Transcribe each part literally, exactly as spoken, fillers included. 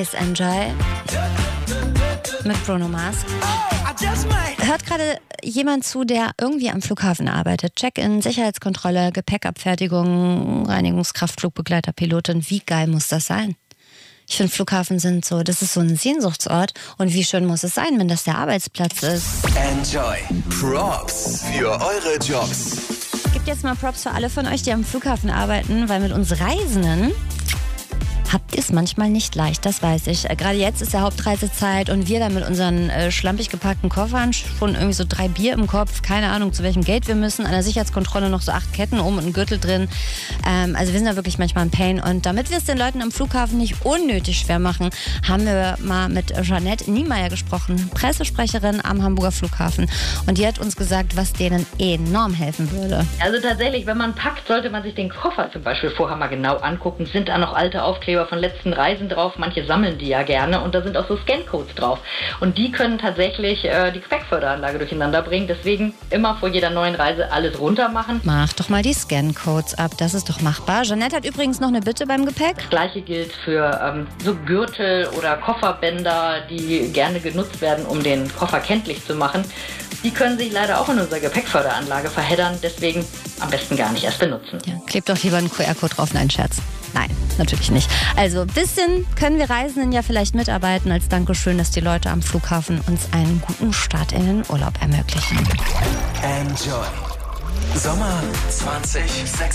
Kiss Enjoy mit Bruno Mars. Hört gerade jemand zu, der irgendwie am Flughafen arbeitet? Check-in, Sicherheitskontrolle, Gepäckabfertigung, Reinigungskraft, Flugbegleiter, Pilotin. Wie geil muss das sein? Ich finde, Flughafen sind so, das ist so ein Sehnsuchtsort. Und wie schön muss es sein, wenn das der Arbeitsplatz ist? Enjoy. Props für eure Jobs. Gibt jetzt mal Props für alle von euch, die am Flughafen arbeiten, weil mit uns Reisenden habt ihr es manchmal nicht leicht, das weiß ich. Gerade jetzt ist ja Hauptreisezeit und wir dann mit unseren äh, schlampig gepackten Koffern, schon irgendwie so drei Bier im Kopf, keine Ahnung, zu welchem Gate wir müssen, an der Sicherheitskontrolle noch so acht Ketten um und ein Gürtel drin. Ähm, also wir sind da wirklich manchmal ein Pain. Und damit wir es den Leuten am Flughafen nicht unnötig schwer machen, haben wir mal mit Jeanette Niemeyer gesprochen, Pressesprecherin am Hamburger Flughafen. Und die hat uns gesagt, was denen enorm helfen würde. Also tatsächlich, wenn man packt, sollte man sich den Koffer zum Beispiel vorher mal genau angucken. Sind da noch alte Aufkleber von letzten Reisen drauf? Manche sammeln die ja gerne und da sind auch so Scancodes drauf. Und die können tatsächlich äh, die Gepäckförderanlage durcheinander bringen. Deswegen immer vor jeder neuen Reise alles runter machen. Mach doch mal die Scancodes ab, das ist doch machbar. Jeanette hat übrigens noch eine Bitte beim Gepäck. Das gleiche gilt für ähm, so Gürtel oder Kofferbänder, die gerne genutzt werden, um den Koffer kenntlich zu machen. Die können sich leider auch in unserer Gepäckförderanlage verheddern, deswegen am besten gar nicht erst benutzen. Ja, klebt doch lieber einen Q R-Code drauf, nein, Scherz. Nein, natürlich nicht. Also ein bisschen können wir Reisenden ja vielleicht mitarbeiten als Dankeschön, dass die Leute am Flughafen uns einen guten Start in den Urlaub ermöglichen. Enjoy. Sommer zwanzig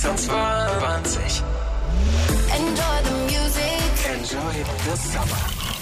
sechsundzwanzig. Enjoy the music. Enjoy the summer.